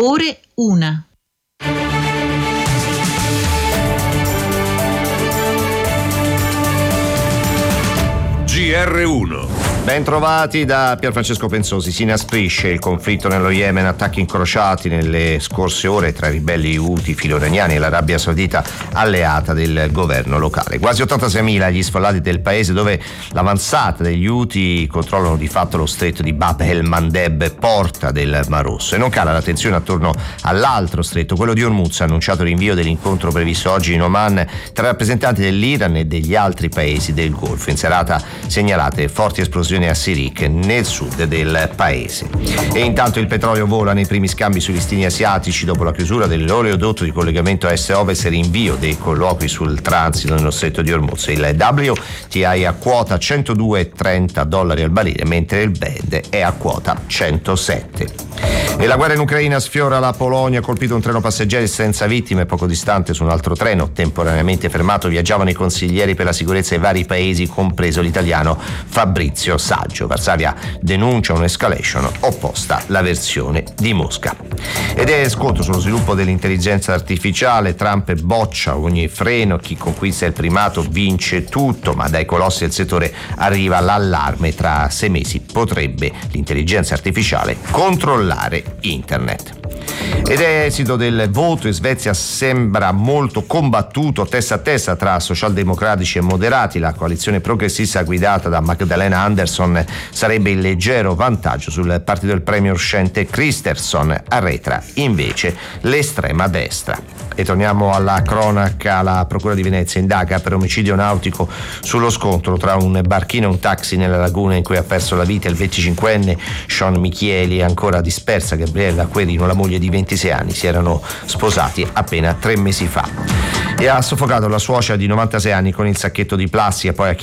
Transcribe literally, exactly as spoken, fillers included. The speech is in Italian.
ore una. G R uno. Ben trovati da Pierfrancesco Pensosi. Si inasprisce il conflitto nello Yemen, attacchi incrociati nelle scorse ore tra i ribelli Houthi filo-iraniani e l'Arabia Saudita alleata del governo locale. Quasi ottantaseimila gli sfollati del paese, dove l'avanzata degli Houthi controllano di fatto lo stretto di Bab el-Mandeb, porta del Mar Rosso, e non cala la tensione attorno all'altro stretto, quello di Hormuz. Ha annunciato l'invio dell'incontro previsto oggi in Oman tra rappresentanti dell'Iran e degli altri paesi del Golfo. In serata segnalate forti esplosioni a Sirik, nel sud del paese. E intanto il petrolio vola nei primi scambi sui listini asiatici dopo la chiusura dell'oleodotto di collegamento est-ovest e rinvio dei colloqui sul transito nello stretto di Hormuz. Il W T I a quota centodue virgola trenta dollari al barile, mentre il Brent è a quota centosette. E la guerra in Ucraina sfiora la Polonia. Colpito un treno passeggeri senza vittime. Poco distante, su un altro treno temporaneamente fermato, viaggiavano i consiglieri per la sicurezza dei vari paesi, compreso l'italiano Fabrizio Saggio. Varsavia denuncia un'escalation opposta alla versione di Mosca. Ed è scontro sullo sviluppo dell'intelligenza artificiale. Trump boccia ogni freno, chi conquista il primato vince tutto, ma dai colossi del settore arriva l'allarme: tra sei mesi potrebbe l'intelligenza artificiale controllare internet. Ed è esito del voto in Svezia sembra molto combattuto, testa a testa tra socialdemocratici e moderati. La coalizione progressista guidata da Magdalena Andersson sarebbe in leggero vantaggio sul partito del premier uscente Kristersson, arretra invece l'estrema destra. E torniamo alla cronaca. La procura di Venezia indaga per omicidio nautico sullo scontro tra un barchino e un taxi nella laguna in cui ha perso la vita il venticinquenne Sean Michieli e ancora dispersa Gabriella Querino, la moglie di ventisei anni. Si erano sposati appena tre mesi fa. E ha soffocato la suocera di novantasei anni con il sacchetto di plastica, poi ha